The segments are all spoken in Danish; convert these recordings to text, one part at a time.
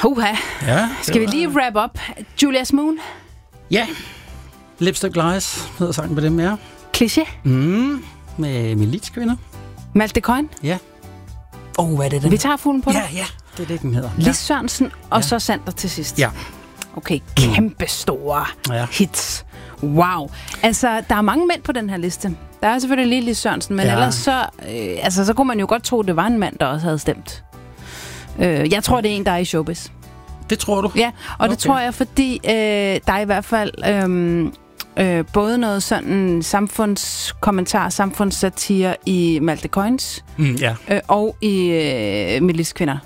Ja, Skal vi lige wrap up? Julius Moon? Ja. Lipstick Lies hedder sangen på dem, ja. Cliché? Med militskvinder. Malte Coyne? Ja. Hvad er det, den? Vi tager fuglen på det. Ja, det er det, den hedder. Lis Sørensen, og så Sander til sidst. Ja. Okay, kæmpe store hits. Wow. Altså, der er mange mænd på den her liste. Der er selvfølgelig lige Lis Sørensen, men ellers så kunne man jo godt tro, det var en mand, der også havde stemt. Jeg tror, det er en, der er i showbiz. Det tror du? Ja, og det tror jeg, fordi der er i hvert fald både noget sådan samfundskommentar, samfundssatire i Malte Coynes og i Militskvinder.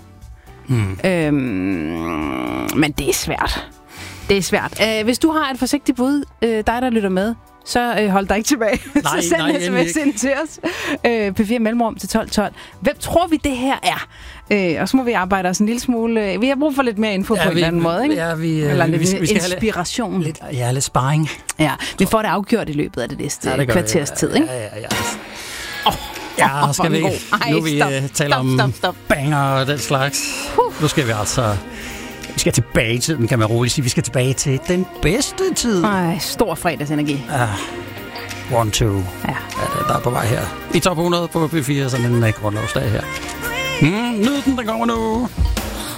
Men det er svært. Det er svært. Hvis du har et forsigtigt bud, dig der lytter med, så hold dig ikke tilbage. Så send en sms ind til os. P4 Mellemrum til 1212. Hvem tror vi, det her er? Og så må vi arbejde os en lille smule. Vi har brug for lidt mere info på en eller anden måde, ikke? Ja, eller lidt vi skal inspiration. Lidt sparring. Ja, vi får det afgjort i løbet af det næste kvarters tid, ikke? Ja, skal vi ikke? Nu vi taler om banger og den slags. Nu skal vi altså... Vi skal tilbage i tiden, kan man roligt sige. Vi skal tilbage til den bedste tid. Stor fredagsenergi. 1, 2. Ja, der er på vej her. I top 100 på P4, sådan en grundlovsdag her. Nyd den, der kommer nu.